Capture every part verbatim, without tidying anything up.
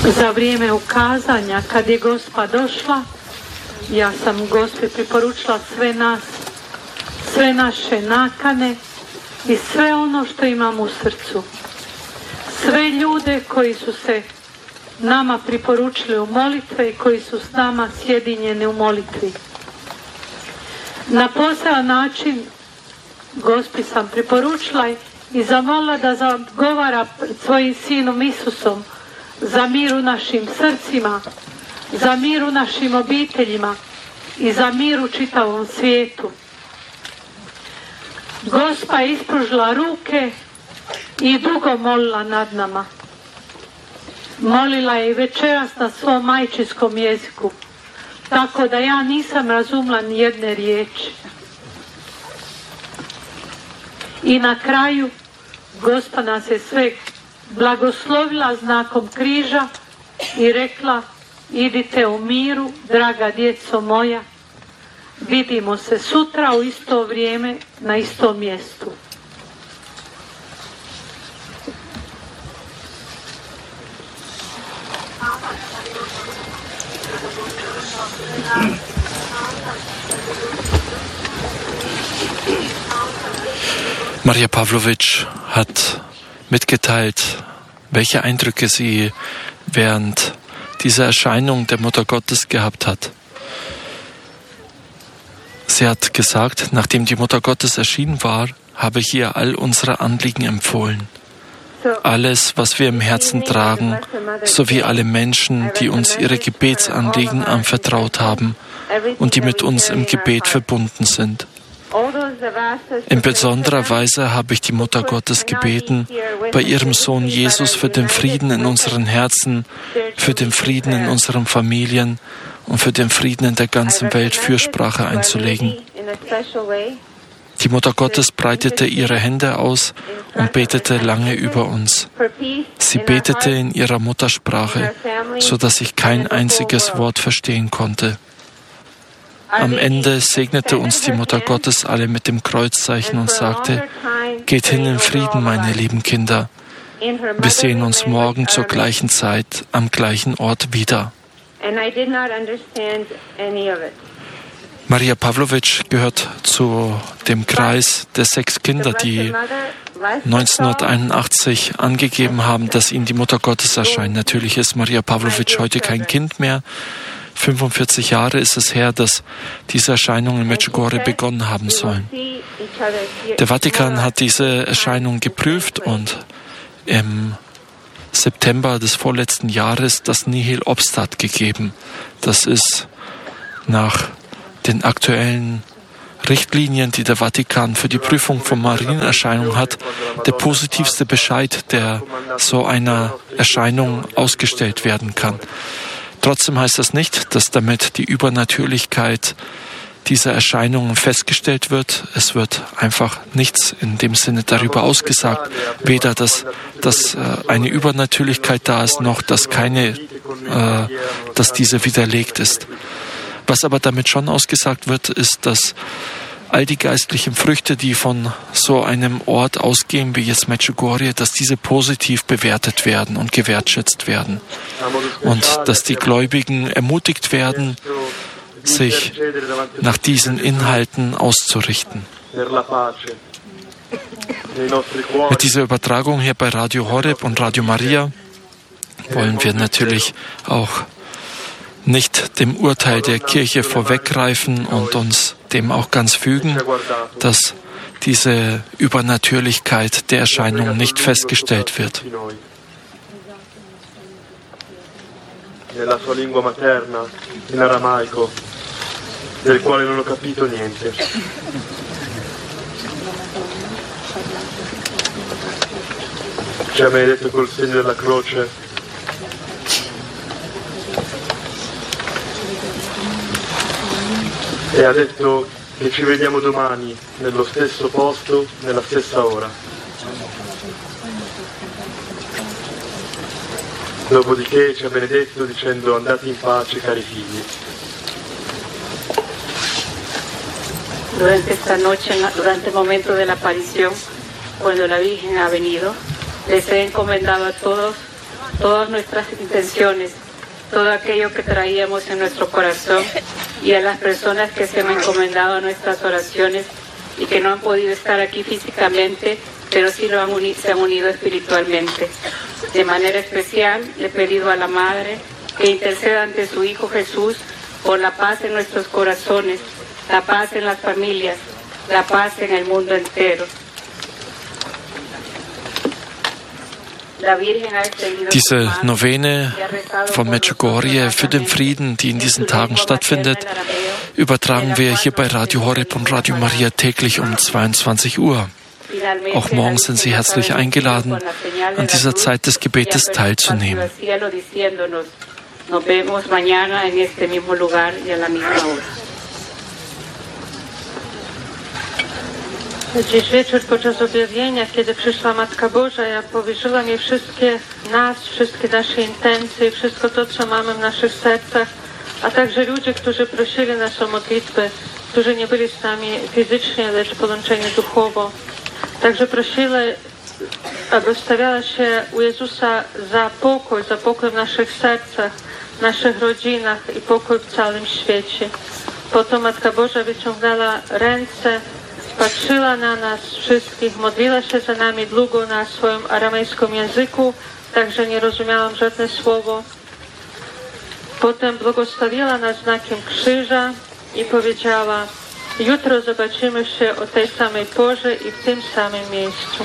Za vrijeme ukazanja, kad je Gospa došla, ja sam Gospi preporučila sve nas, sve naše nakane i sve ono što imamo u srcu. Sve ljude koji su se nama preporučili u molitve i koji su s nama sjedinjeni u molitvi. Na poseban način Gospi sam preporučila i zamolila da zagovara pred svojim sinom Isusom za mir u našim srcima, za mir u našim obiteljima i za mir u čitavom svijetu. Gospa je ispružila ruke i dugo molila nad nama. Molila je i večeras na svom majčinskom jeziku, tako da ja nisam razumla ni jedne riječi. I na kraju Gospa nas je sve blagoslovila znakom križa i rekla: idite u miru, draga djeco moja, vidimo se sutra u isto vrijeme na istom mjestu. Maria Pavlović hat mitgeteilt, welche Eindrücke sie während dieser Erscheinung der Mutter Gottes gehabt hat. Sie hat gesagt, nachdem die Mutter Gottes erschienen war, habe ich ihr all unsere Anliegen empfohlen. Alles, was wir im Herzen tragen, sowie alle Menschen, die uns ihre Gebetsanliegen anvertraut haben und die mit uns im Gebet verbunden sind. In besonderer Weise habe ich die Mutter Gottes gebeten, bei ihrem Sohn Jesus für den Frieden in unseren Herzen, für den Frieden in unseren Familien und für den Frieden in der ganzen Welt Fürsprache einzulegen. Die Mutter Gottes breitete ihre Hände aus und betete lange über uns. Sie betete in ihrer Muttersprache, sodass ich kein einziges Wort verstehen konnte. Am Ende segnete uns die Mutter Gottes alle mit dem Kreuzzeichen und sagte: Geht hin in Frieden, meine lieben Kinder. Wir sehen uns morgen zur gleichen Zeit am gleichen Ort wieder. Maria Pavlović gehört zu dem Kreis der sechs Kinder, die neunzehnhunderteinundachtzig angegeben haben, dass ihnen die Mutter Gottes erscheint. Natürlich ist Maria Pavlović heute kein Kind mehr. fünfundvierzig Jahre ist es her, dass diese Erscheinungen in Medjugorje begonnen haben sollen. Der Vatikan hat diese Erscheinung geprüft und im September des vorletzten Jahres das Nihil obstat gegeben. Das ist nach den aktuellen Richtlinien, die der Vatikan für die Prüfung von Marienerscheinungen hat, der positivste Bescheid, der so einer Erscheinung ausgestellt werden kann. Trotzdem heißt das nicht, dass damit die Übernatürlichkeit dieser Erscheinungen festgestellt wird. Es wird einfach nichts in dem Sinne darüber ausgesagt. Weder, dass, dass eine Übernatürlichkeit da ist, noch dass keine, äh, dass diese widerlegt ist. Was aber damit schon ausgesagt wird, ist, dass all die geistlichen Früchte, die von so einem Ort ausgehen wie jetzt Medjugorje, dass diese positiv bewertet werden und gewertschätzt werden. Und dass die Gläubigen ermutigt werden, sich nach diesen Inhalten auszurichten. Mit dieser Übertragung hier bei Radio Horeb und Radio Maria wollen wir natürlich auch nicht dem Urteil der Kirche vorweggreifen und uns dem auch ganz fügen, dass diese Übernatürlichkeit der Erscheinung nicht festgestellt wird. Nella sua lingua materna, in aramaico, del quale non ho capito niente. Ci ha benedetto col segno della croce. E ha detto che ci vediamo domani nello stesso posto, nella stessa ora. Dopodiché ci ha benedetto dicendo: andate in pace, cari figli. Durante esta noche, durante el momento de la aparición, cuando la Virgen ha venido, les he encomendado a todos todas nuestras intenciones, todo aquello que traíamos en nuestro corazón, y a las personas que se han encomendado a nuestras oraciones y que no han podido estar aquí físicamente, pero sí lo han unido, se han unido espiritualmente. De manera especial le he pedido a la Madre que interceda ante su Hijo Jesús por la paz en nuestros corazones, la paz en las familias, la paz en el mundo entero. Diese Novene von Medjugorje für den Frieden, die in diesen Tagen stattfindet, übertragen wir hier bei Radio Horeb und Radio Maria täglich um zweiundzwanzig Uhr. Auch morgen sind Sie herzlich eingeladen, an dieser Zeit des Gebetes teilzunehmen. Dziś wieczór podczas objawienia, kiedy przyszła Matka Boża, ja powierzyłam jej wszystkie nas, wszystkie nasze intencje, wszystko to, co mamy w naszych sercach, a także ludzie, którzy prosili nas o modlitwę, którzy nie byli z nami fizycznie, lecz połączeni duchowo. Także prosili, aby stawiała się u Jezusa za pokój, za pokój w naszych sercach, w naszych rodzinach i pokój w całym świecie. Potem Matka Boża wyciągnęła ręce, patrzyła na nas wszystkich, modliła się za nami długo na swoim aramejskim języku, także nie rozumiałam żadne słowo. Potem błogosławiła nas znakiem krzyża i powiedziała: jutro zobaczymy się o tej samej porze i w tym samym miejscu.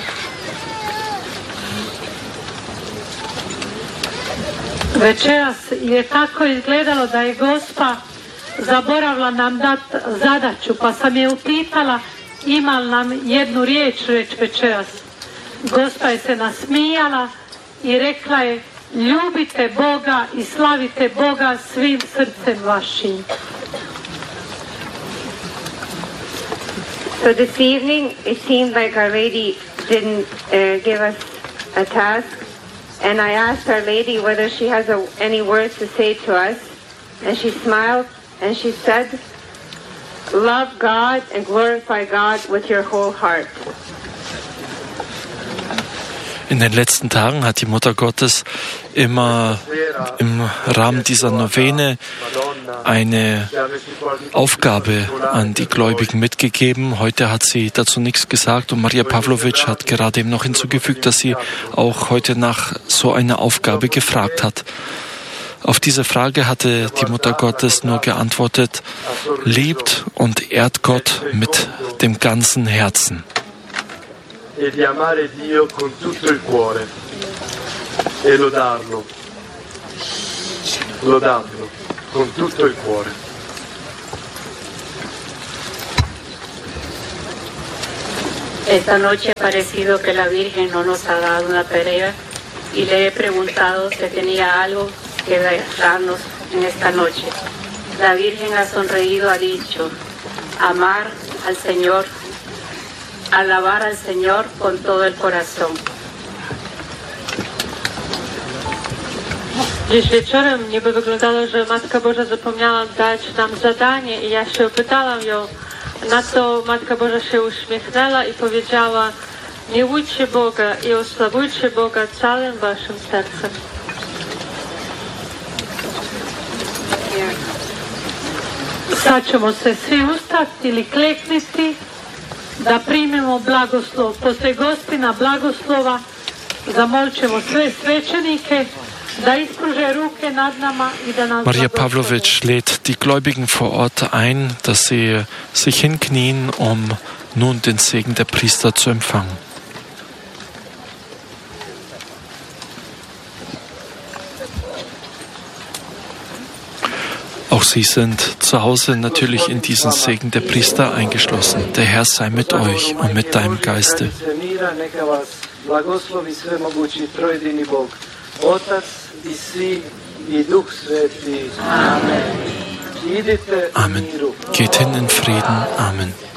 Večeras je tako izgledalo da je Gospa zaboravila nam dati zadaću, pa sam je upitala ima li nam jednu riječ reći večeras. Gospa je se nasmijala i rekla je: ljubite Boga i slavite Boga svim srcem vašim. So this evening it seemed like Our Lady didn't uh, give us a task, and I asked Our Lady whether she has a, any words to say to us, and she smiled and she said, love God and glorify God with your whole heart. In den letzten Tagen hat die Mutter Gottes immer im Rahmen dieser Novene eine Aufgabe an die Gläubigen mitgegeben. Heute hat sie dazu nichts gesagt und Maria Pavlovic hat gerade eben noch hinzugefügt, dass sie auch heute nach so einer Aufgabe gefragt hat. Auf diese Frage hatte die Mutter Gottes nur geantwortet: liebt und ehrt Gott mit dem ganzen Herzen. E di amare Dio con tutto il cuore e lodarlo, lodarlo con tutto il cuore. Esta noche ha parecido que la Virgen no nos ha dado una tarea y le he preguntado si tenía algo que darnos en esta noche. La Virgen ha sonreído, ha dicho: amar al Señor, alabar al Señor con todo el corazón. Dziś wieczorem niby wyglądało, że Matka Boża zapomniała dać nam zadanie i ja się pytałam ją. Na to Matka Boża się uśmiechnęła i powiedziała: miłujcie Boga i osławujcie Boga całym waszym sercem. Sad ćemo se svi ustati ili klekniti da primimo blagoslov. Poslije Gospina blagoslova zamolit ćemo sve svećenike da ispruže ruke nad nama i da nas Maria Pavlovic lädt die Gläubigen vor Ort ein, dass sie sich hinknien, um nun den Segen der Priester zu empfangen. Auch Sie sind zu Hause natürlich in diesen Segen der Priester eingeschlossen. Der Herr sei mit euch und mit deinem Geiste. Amen. Geht hin in Frieden. Amen.